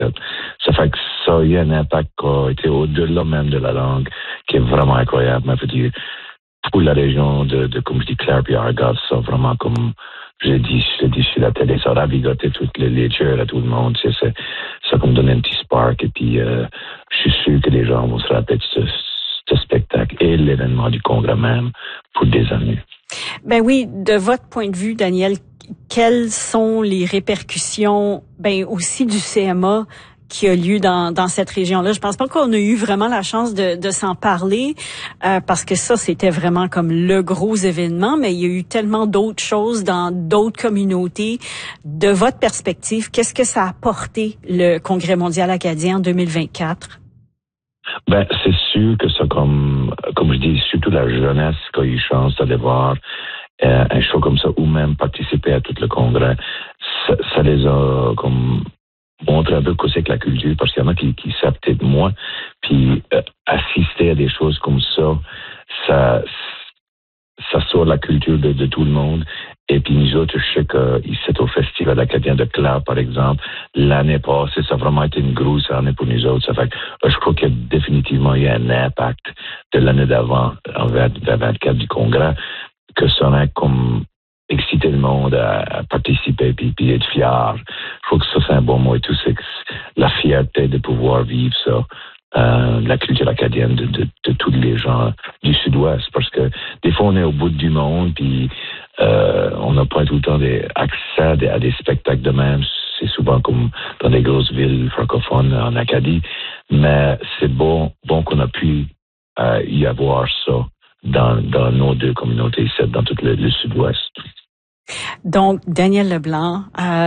Ça fait que ça a eu un impact qui a été au-delà même de la langue, qui est vraiment incroyable. Mais je veux dire, pour la région comme je dis, Clare puis Argos, ça vraiment comme je l'ai dit sur la télé, ça a ravigoté toutes les cheers à tout le monde. Ça comme donné un petit spark. Et puis, je suis sûr que les gens vont se rappeler de ce spectacle et l'événement du congrès même pour des années. Ben oui, de votre point de vue, Daniel, quelles sont les répercussions, aussi du CMA qui a lieu dans cette région-là? Je pense pas qu'on a eu vraiment la chance de s'en parler, parce que ça, c'était vraiment comme le gros événement, mais il y a eu tellement d'autres choses dans d'autres communautés. De votre perspective, qu'est-ce que ça a apporté le Congrès mondial acadien en 2024? Ben, c'est sûr que ça, comme je dis, surtout la jeunesse qui a eu chance d'aller voir un show comme ça ou même participer à tout le congrès, ça les a comme montré un peu que c'est que la culture, parce qu'il y en a qui savent peut-être moins, puis assister à des choses comme ça sort la culture de tout le monde. Et puis nous autres, je sais que c'est au Festival acadien de Clare, par exemple, l'année passée, ça a vraiment été une grosse année pour nous autres. Ça fait que je crois qu'il y a définitivement eu un impact de l'année d'avant, en 2024 du Congrès, que ça a comme excité le monde à participer puis être fier. Je crois que ça, c'est un bon mot et tout, c'est que la fierté de pouvoir vivre ça. La culture acadienne de tous les gens du Sud-Ouest, parce que des fois on est au bout du monde puis on n'a pas tout le temps accès à des spectacles de même. C'est souvent comme dans des grosses villes francophones en Acadie, mais c'est bon qu'on a pu y avoir ça dans nos deux communautés ici, dans tout le Sud-Ouest. Donc, Daniel Leblanc,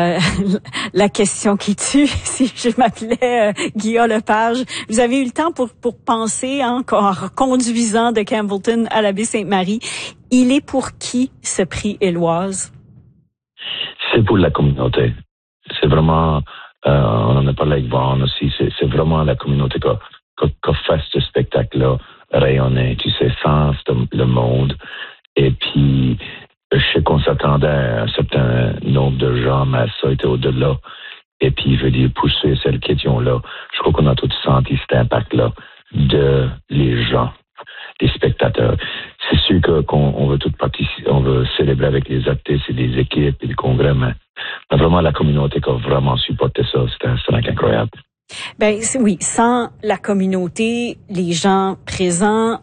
la question qui tue, si je m'appelais Guillaume Lepage, vous avez eu le temps pour penser, en conduisant de Campbellton à la baie Sainte-Marie. Il est pour qui ce prix Éloise? C'est pour la communauté. C'est vraiment, on en a parlé avec Vaughn aussi, c'est vraiment la communauté qui a fait ce spectacle-là rayonner, tu sais, sans le monde. Et puis, je sais qu'on s'attendait à un certain nombre de gens, mais ça a été au-delà. Et puis, je veux dire, pour ceux et celles qui étaient là, je crois qu'on a tous senti cet impact-là de les gens, des spectateurs. C'est sûr qu'on veut tous participer, on veut célébrer avec les artistes et les équipes et le congrès, mais vraiment la communauté qui a vraiment supporté ça, c'était incroyable. Ben oui, sans la communauté, les gens présents,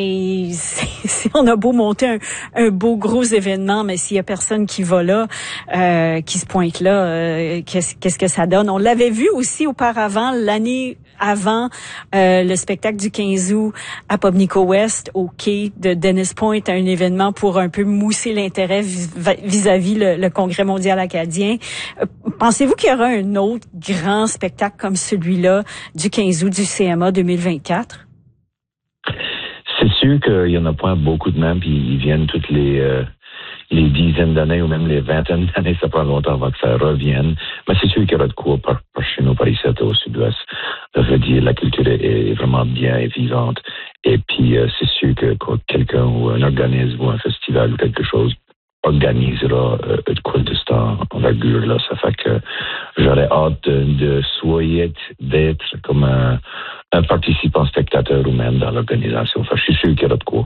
si on a beau monter un beau gros événement, mais s'il y a personne qui va là, qui se pointe là, qu'est-ce que ça donne? On l'avait vu aussi auparavant, l'année avant le spectacle du 15 août à Pubnico West, au quai de Dennis Point, un événement pour un peu mousser l'intérêt vis-à-vis le Congrès mondial acadien. Pensez-vous qu'il y aura un autre grand spectacle comme celui-là du 15 août du CMA 2024? C'est sûr qu'il y en a pas beaucoup de même, puis ils viennent toutes les dizaines d'années ou même les vingtaines d'années, ça prend longtemps avant que ça revienne. Mais c'est sûr qu'il y aura de quoi par chez nous, par ici, au Sud-Ouest. Je veux dire, la culture est vraiment bien et vivante. Et puis, c'est sûr que quand quelqu'un ou un organisme ou un festival ou quelque chose organisera de quoi de cette envergure-là. Ça fait que j'aurais hâte d'être comme un participant spectateur ou même dans l'organisation. Enfin, je suis sûr qu'il y aura de quoi.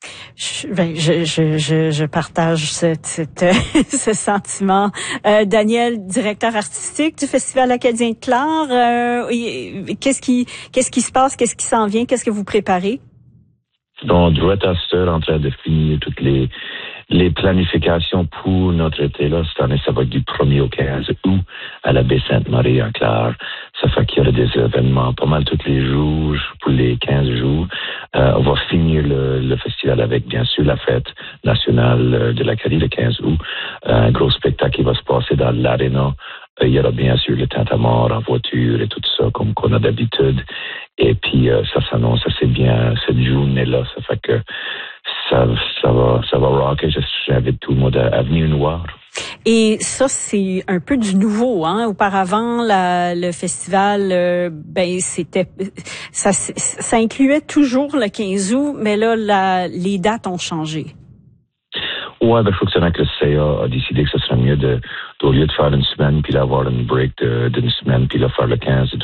Je partage ce sentiment. Daniel, directeur artistique du Festival acadien de Clare, qu'est-ce qui se passe, qu'est-ce qui s'en vient, qu'est-ce que vous préparez? Donc, Drouet Astor en train de finir toutes les planifications pour notre été-là. Cette année, ça va être du 1er au 15 août à la baie Sainte-Marie à Clare. Ça fait qu'il y aura des événements pas mal tous les jours pour les 15 jours. On va finir le festival avec, bien sûr, la fête nationale de l'Acadie le 15 août. Un gros spectacle qui va se passer dans l'aréna. Il y aura bien sûr le tintamarre en voiture et tout ça, comme qu'on a d'habitude. Et puis, ça s'annonce assez bien cette journée-là. Ça fait que ça va rocker. J'invite tout le monde à venir nous voir. Et ça, c'est un peu du nouveau, hein. Auparavant, le festival, ça incluait toujours le 15 août, mais là, les dates ont changé. Ouais, je crois que c'est vrai que le CA a décidé que ce serait mieux au lieu de faire une semaine puis d'avoir une break d'une semaine puis de faire le 15